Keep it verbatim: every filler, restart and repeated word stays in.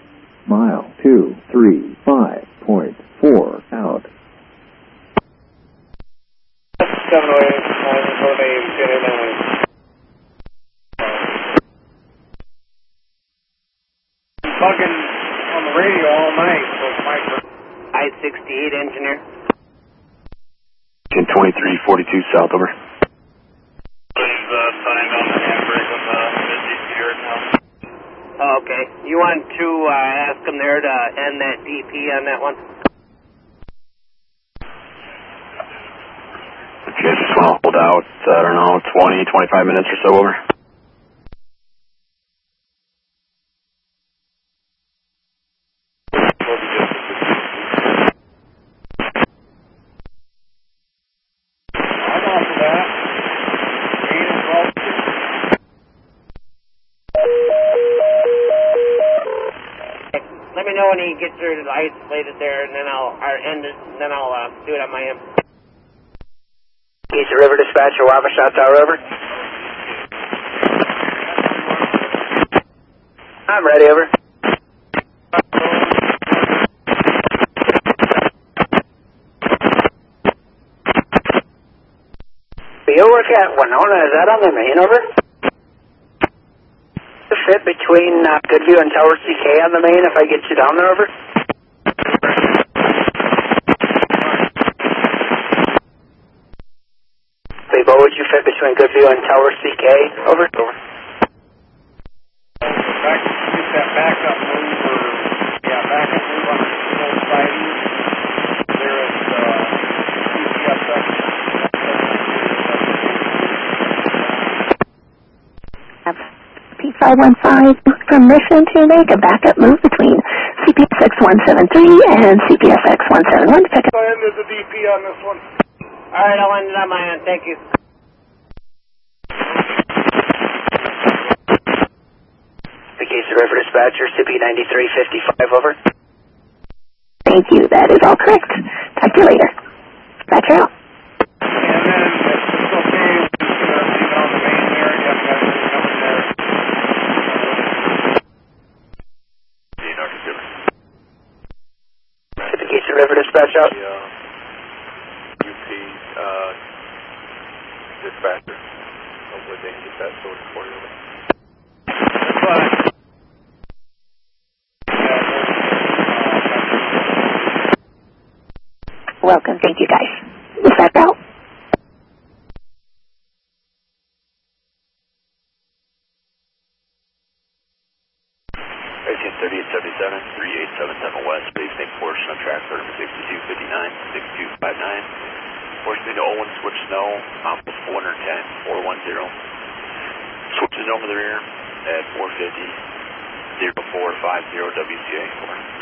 Mile two three five point four out. seven oh eight, nine eight, ten nine. Bugging on the radio all night, so my I sixty-eight engineer. twenty-three forty-two south, over. He's uh, signed on the handbrake with the mid-D P right now. Oh, okay. You want to uh, ask them there to end that D P on that one? Okay, just want to hold out, I don't know, twenty, twenty-five minutes or so, over. Let me know when he gets her isolated there, and then I'll or end it, and then I'll uh, do it on my end. East River Dispatcher, Wabasha Tower, over. I'm ready, over. You work at Winona, is that on the main, over? The fit between uh, Goodview and Tower C K on the main if I get you down there, over? Bo, would you fit between Goodview and Tower C K? Over. Over. Back, get that backup move, or, yeah, backup move on the old side. There is, uh, C P S X. P five one five, permission to make a backup move between C P S X one seven three and C P S X one seven one. I ended the D P on this one. All right, I'll end it on my end. Thank you. East River Dispatcher, C P ninety-three fifty-five, over. Thank you. That is all correct. Talk to you later. Dispatcher out. And then, if it's okay, we're just going to leave it on the main here. You have guys coming there. East River Dispatch out. The, uh, U P, uh, dispatcher. Hopefully they can get that sorted for you. That's fine. Welcome. Thank you, guys. Dispatch out. eighteen thirty-eight seventy-seven, three eight seven seven West, base name portion of track number sixty-two fifty-nine, six two five nine. Portion to oh one, switch snow, um, four ten, four one zero. Switches over the rear at four fifty, zero four five zero W C A.